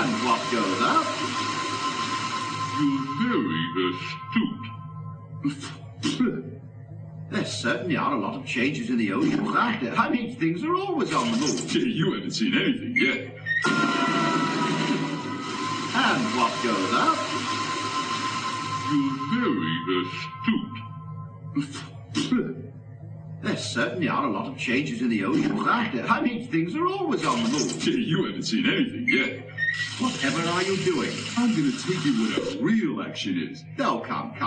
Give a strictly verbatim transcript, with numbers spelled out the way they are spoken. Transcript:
And what goes up? You're very astute. There certainly are a lot of changes in the oceans, aren't there? I mean, things are always on the move. Gee, you haven't seen anything yet. And what goes up? You're very astute. There certainly are a lot of changes in the oceans, aren't there? I mean, things are always on the move. Gee, you haven't seen anything yet. Whatever are you doing? I'm gonna take you where the real action is. Oh, come, come.